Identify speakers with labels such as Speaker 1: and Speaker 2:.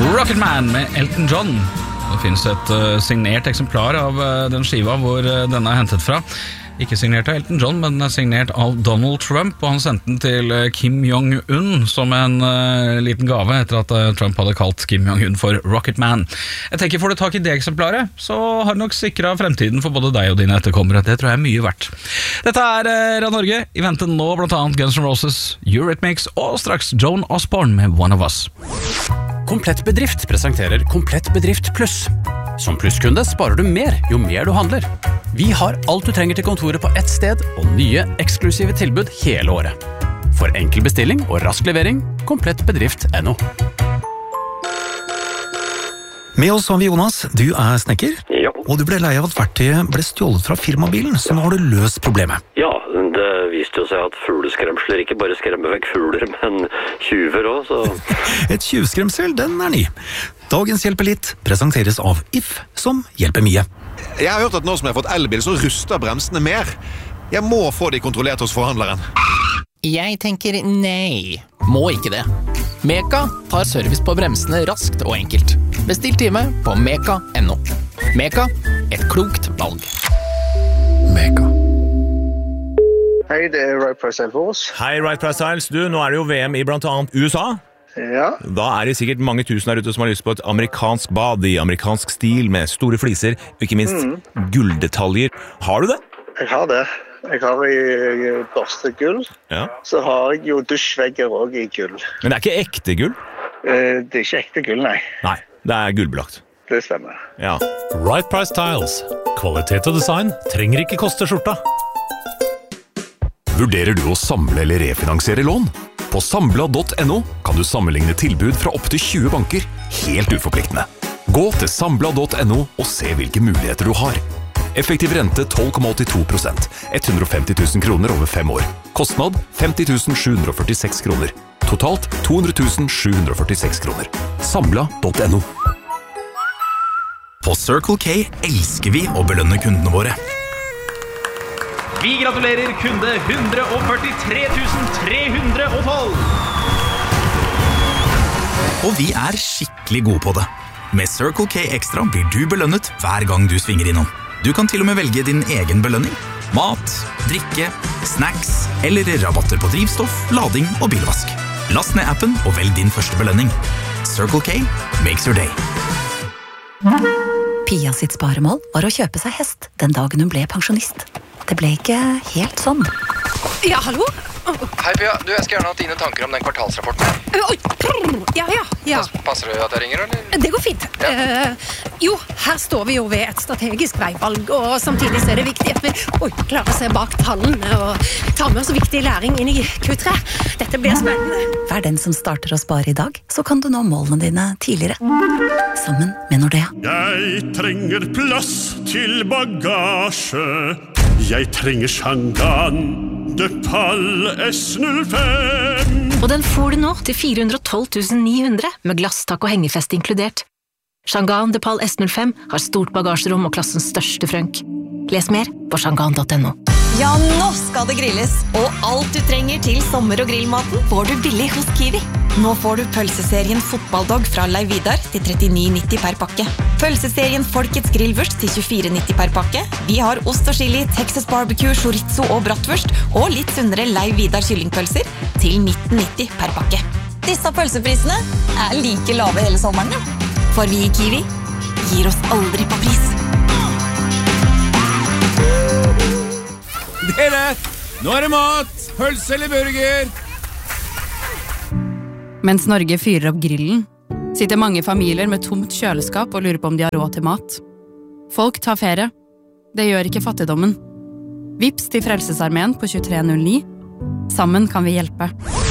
Speaker 1: Rocket Man med Elton John. Det finnes et signert eksemplar av den skiva hvor denne er hentet fra. Ikke signert av Elton John, men den er signert av Donald Trump, og han sendte den til Kim Jong-un som en liten gave etter at Trump hadde kalt Kim Jong-un for Rocket Man. Jeg tenker, får du tak i det eksemplaret, så har du nok sikret fremtiden for både deg og dine etterkommere. Det tror jeg er mye verdt. Dette er Radio Norge. I vente nå blant annet Guns N' Roses, Eurythmics og straks Joan Osborne med One of Us.
Speaker 2: Komplett Bedrift presenterer Komplett Bedrift Pluss. Som plusskunde sparer du mer jo mer du handler. Vi har alt du trenger til kontoret på ett sted, og nye, eksklusive tilbud hele året. For enkel bestilling og rask levering, komplettbedrift.no.
Speaker 3: Med oss har vi Jonas, du er snekker, og du ble lei av at verktøyet ble stjålet fra firmabilen, så nå har du løst problemet.
Speaker 4: Ja, det viste jo seg at fugleskremsler ikke bare skremmer vekk fugler, men tjuver også, så...
Speaker 3: Et tjuvskremsel, den er ny. Dagens Hjelper litt presenteres av If, som hjelper mye.
Speaker 5: Jeg har hørt at nå som jeg har fått elbil, så ruster bremsene mer. Jeg må få de kontrollert hos forhandleren.
Speaker 6: Jeg tenker nei. Må ikke det. Meka tar service på bremsene raskt og enkelt. Bestill time på meka.no. Meka, et klokt valg.
Speaker 3: Meka.
Speaker 7: Hei, det er Right Price Styles.
Speaker 8: Hei, Right Price Styles. Du, nå er det jo VM i blant annet USA.
Speaker 7: Ja.
Speaker 8: Da er det sikkert mange tusen der ute som har lyst på et amerikansk bad i amerikansk stil med store fliser, og ikke minst gulldetaljer. Har du det?
Speaker 7: Jeg har det. Jeg har i børstegull.
Speaker 8: Ja.
Speaker 7: Så har jeg jo dusjvegger også i gull.
Speaker 8: Men det er ikke ekte gull?
Speaker 7: Det er ikke ekte gull, nei.
Speaker 8: Nei, det er gullbelagt.
Speaker 7: Det stemmer.
Speaker 8: Ja.
Speaker 9: Right Price Tiles. Kvalitet og design trenger ikke koste skjorta.
Speaker 10: Vurderer du å samle eller refinansiere lån? På Sambla.no kan du sammenligne tilbud fra opp til 20 banker, helt uforpliktende. Gå til Sambla.no og se hvilke muligheter du har. Effektiv rente 12,82%, 150 000 kroner over 5 år. Kostnad 50 746 kroner. Totalt 200 746 kroner. Sambla.no.
Speaker 11: På Circle K elsker vi å belønne kundene våre.
Speaker 12: Vi gratulerer kunde 143 312!
Speaker 11: Og vi er skikkelig gode på det. Med Circle K Extra blir du belønnet hver gang du svinger innom. Du kan til og med velge din egen belønning. Mat, drikke, snacks eller rabatter på drivstoff, lading og bilvask. Last ned appen og velg din første belønning. Circle K makes your day.
Speaker 13: Pia sitt sparemål var å kjøpe seg hest den dagen hun ble pensjonist. Det ble ikke helt sånn.
Speaker 14: Ja, hallo?
Speaker 15: Hei Pia, du, jeg skal gjerne ha dine tanker om den kvartalsrapporten.
Speaker 14: Ja.
Speaker 15: Passer det at jeg ringer, eller?
Speaker 14: Det går fint.
Speaker 15: Ja.
Speaker 14: Jo, her står vi jo ved et strategisk veivalg, og samtidig så er det viktig at vi klarer å se bak tallene og ta med oss viktig læring inn i Q3. Dette blir spennende.
Speaker 13: Vær den som starter å spare i dag, så kan du nå målene dine tidligere. Sammen med Nordea.
Speaker 16: Jeg trenger plass til bagasje. Jeg trenger Shangan de Pal S05.
Speaker 17: Og den får du nå til 412 900 med glasstak og hengefest inkludert. Shangan de Pal S05 har stort bagasjerom og klassens største frønk. Les mer på shangan.no.
Speaker 18: Ja, nå skal det grilles, og alt du trenger til sommer- og grillmaten får du billig hos Kiwi. Nå får du pølseserien Fotballdog fra Leiv Vidar til 39,90 per pakke. Pølseserien Folkets grillvurst til 24,90 per pakke. Vi har ost og chili, Texas barbecue, chorizo og bratwurst, og litt sunnere Leiv Vidar kyllingpølser til 19,90 per pakke.
Speaker 19: Disse pølseprisene er like lave hele sommeren,
Speaker 18: For vi i Kiwi gir oss aldri på pris.
Speaker 20: Dere, nå er det mat! Pølse eller burger?
Speaker 21: Mens Norge fyrer opp grillen, sitter mange familier med tomt kjøleskap og lurer på om de har råd til mat. Folk tar ferie. Det gjør ikke fattigdommen. Vips til Frelsesarmeen på 2309. Sammen kan vi hjelpe.